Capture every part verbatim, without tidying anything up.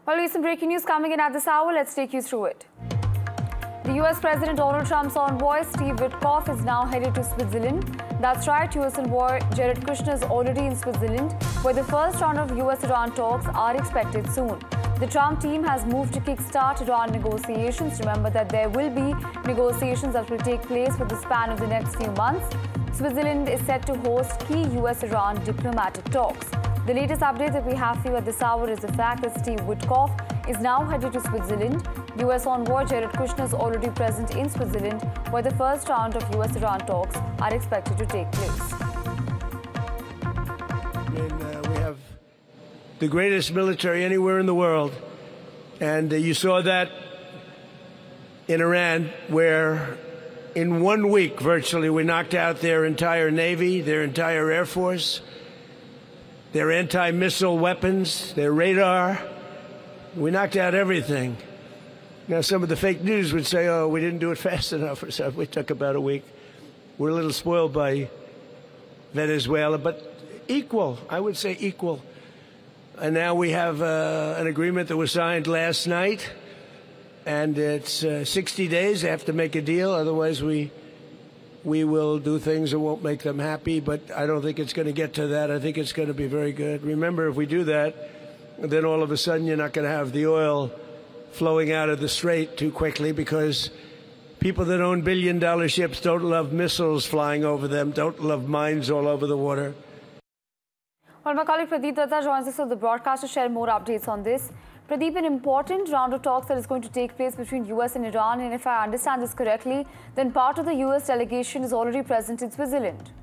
Well, recent breaking news coming in at this hour. Let's take you through it. The U S President Donald Trump's envoy, Steve Witkoff, is now headed to Switzerland. That's right, U S envoy Jared Kushner is already in Switzerland, where the first round of U S Iran talks are expected soon. The Trump team has moved to kickstart Iran negotiations. Remember that there will be negotiations that will take place for the span of the next few months. Switzerland is set to host key U S Iran diplomatic talks. The latest update that we have for you at this hour is the fact that Steve Witkoff is now headed to Switzerland. U S envoy Jared Kushner is already present in Switzerland, where the first round of U S Iran talks are expected to take place. I mean, uh, we have the greatest military anywhere in the world. And uh, you saw that in Iran, where in one week, virtually, we knocked out their entire Navy, their entire Air Force, their anti-missile weapons, their radar. We knocked out everything. Now, some of the fake news would say, oh, we didn't do it fast enough or something. We took about a week. We're a little spoiled by Venezuela, but equal, I would say equal. And now we have uh, an agreement that was signed last night, and it's uh, sixty days. They have to make a deal, otherwise we we will do things that won't make them happy. But I don't think it's going to get to that. I think it's going to be very good. Remember, if we do that, then all of a sudden you're not going to have the oil flowing out of the strait too quickly, because people that own billion-dollar ships don't love missiles flying over them, don't love mines all over the water. Well, my colleague Pradeep Datta joins us on the broadcast to share more updates on this. Pradeep, an important round of talks that is going to take place between U S and Iran, and if I understand this correctly, then part of the U S delegation is already present in Switzerland.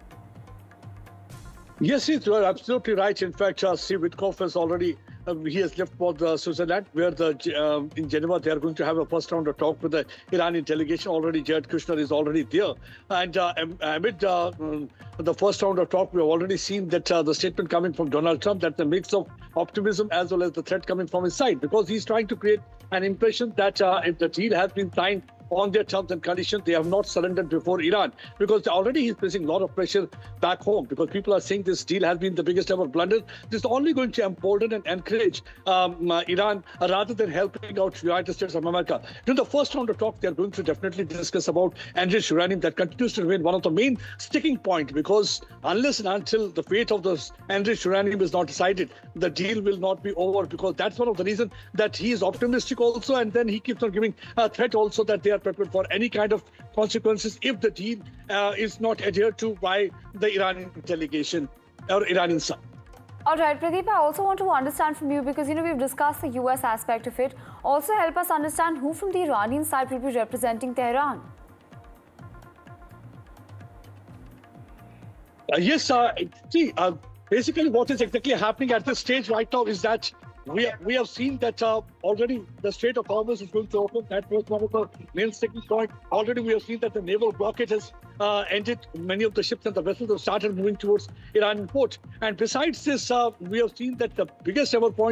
Yes, you are absolutely right. In fact, uh, Steve Witkoff has already uh, he has left for the Switzerland, where the uh, in Geneva they are going to have a first round of talk with the Iranian delegation. Already, Jared Kushner is already there, and uh, amid uh, the first round of talk, we have already seen that uh, the statement coming from Donald Trump, that's a mix of optimism as well as the threat coming from his side, because he's trying to create an impression that uh, if the deal has been signed on their terms and conditions, they have not surrendered before Iran, because already he's facing a lot of pressure back home, because people are saying this deal has been the biggest ever blunder. This is only going to embolden and encourage um, uh, Iran uh, rather than helping out the United States of America. In the first round of talk, they're going to definitely discuss about enriched uranium. That continues to remain one of the main sticking points, because unless and until the fate of this enriched uranium is not decided, the deal will not be over, because that's one of the reasons that he is optimistic also, and then he keeps on giving a threat also that they are prepared for any kind of consequences if the deal uh, is not adhered to by the Iranian delegation or Iranian side. All right, Pradeep, I also want to understand from you, because, you know, we've discussed the U S aspect of it. Also help us understand who from the Iranian side will be representing Tehran. Uh, yes, uh, see, uh, basically what is exactly happening at this stage right now is that We, we have seen that uh, already the Strait of Hormuz is going to open. That was one of the main sticking points. Already we have seen that the naval blockade has uh, ended. Many of the ships and the vessels have started moving towards Iranian port. And besides this, uh, we have seen that the biggest ever point